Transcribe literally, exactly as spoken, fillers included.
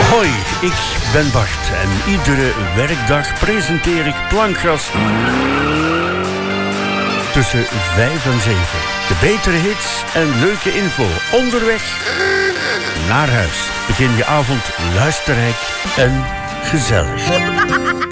Hoi, ik ben Bart en iedere werkdag presenteer ik Plankgas tussen vijf en zeven. De betere hits en leuke info onderweg naar huis. Begin je avond luisterrijk en gezellig.